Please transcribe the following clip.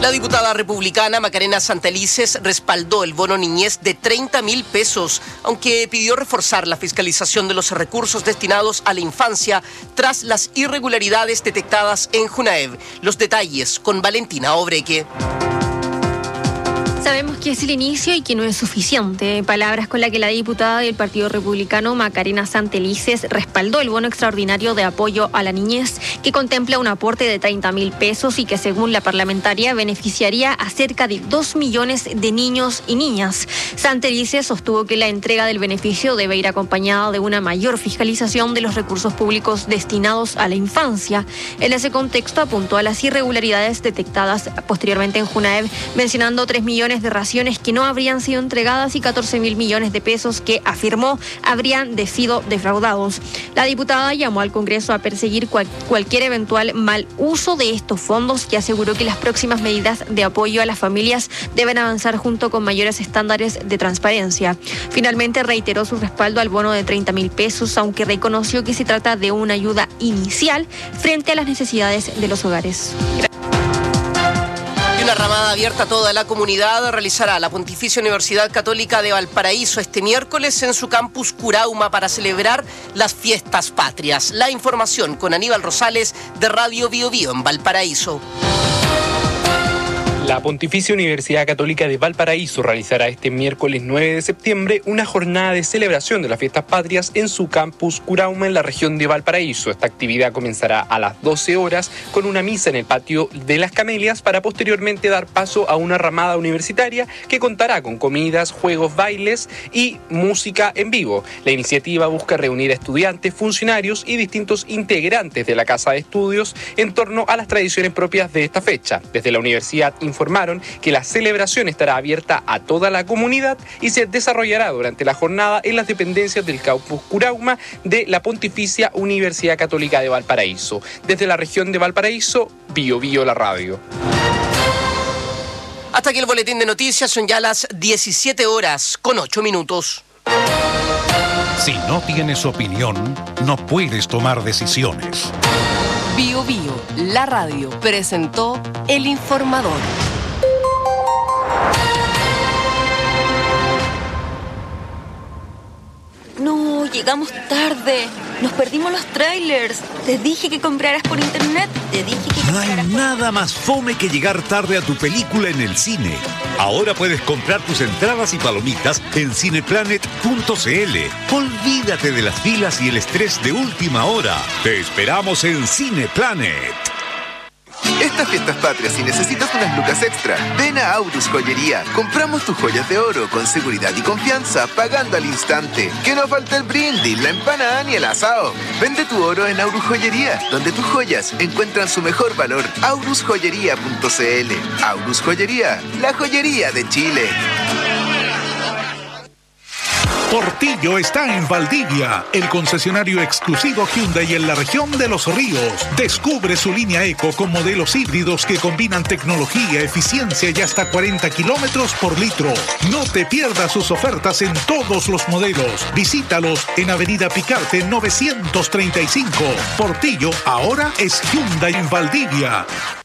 La diputada republicana Macarena Santelices respaldó el bono niñez de 30.000 pesos, aunque pidió reforzar la fiscalización de los recursos destinados a la infancia tras las irregularidades detectadas en Junaev. Los detalles con Valentina Obreque. Sabemos que es el inicio y que no es suficiente. Palabras con las que la diputada del Partido Republicano, Macarena Santelices, respaldó el bono extraordinario de apoyo a la niñez, que contempla un aporte de 30.000 pesos y que, según la parlamentaria, beneficiaría a cerca de 2 millones de niños y niñas. Santelices sostuvo que la entrega del beneficio debe ir acompañada de una mayor fiscalización de los recursos públicos destinados a la infancia. En ese contexto, apuntó a las irregularidades detectadas posteriormente en Junaev, mencionando 3 millones de raciones que no habrían sido entregadas y 14.000 millones de pesos que, afirmó, habrían sido defraudados. La diputada llamó al Congreso a perseguir cualquier eventual mal uso de estos fondos, que aseguró que las próximas medidas de apoyo a las familias deben avanzar junto con mayores estándares de transparencia. Finalmente reiteró su respaldo al bono de 30.000 pesos, aunque reconoció que se trata de una ayuda inicial frente a las necesidades de los hogares. Una ramada abierta a toda la comunidad realizará la Pontificia Universidad Católica de Valparaíso este miércoles en su campus Curauma para celebrar las fiestas patrias. La información con Aníbal Rosales de Radio Bio Bio en Valparaíso. La Pontificia Universidad Católica de Valparaíso realizará este miércoles 9 de septiembre una jornada de celebración de las fiestas patrias en su campus Curauma en la región de Valparaíso. Esta actividad comenzará a las 12 horas con una misa en el patio de las Camelias para posteriormente dar paso a una ramada universitaria que contará con comidas, juegos, bailes y música en vivo. La iniciativa busca reunir a estudiantes, funcionarios y distintos integrantes de la Casa de Estudios en torno a las tradiciones propias de esta fecha. Desde la universidad informaron que la celebración estará abierta a toda la comunidad y se desarrollará durante la jornada en las dependencias del campus Curauma de la Pontificia Universidad Católica de Valparaíso. Desde la región de Valparaíso, Bio Bio la radio. Hasta aquí el boletín de noticias, son ya las 17 horas con 8 minutos. Si no tienes opinión, no puedes tomar decisiones. Bio Bio, la radio, presentó El Informador. No, llegamos tarde. Nos perdimos los trailers. Te dije que compraras por internet. No hay nada más fome que llegar tarde a tu película en el cine. Ahora puedes comprar tus entradas y palomitas en cineplanet.cl. Olvídate de las filas y el estrés de última hora. Te esperamos en Cineplanet. Estas fiestas patrias, si necesitas unas lucas extra, ven a Aurus Joyería. Compramos tus joyas de oro con seguridad y confianza, pagando al instante. Que no falte el brindis, la empanada ni el asado. Vende tu oro en Aurus Joyería, donde tus joyas encuentran su mejor valor. aurusjoyería.cl. Aurus Joyería, la joyería de Chile. Portillo está en Valdivia, el concesionario exclusivo Hyundai en la región de Los Ríos. Descubre su línea Eco con modelos híbridos que combinan tecnología, eficiencia y hasta 40 kilómetros por litro. No te pierdas sus ofertas en todos los modelos. Visítalos en Avenida Picarte 935. Portillo ahora es Hyundai en Valdivia.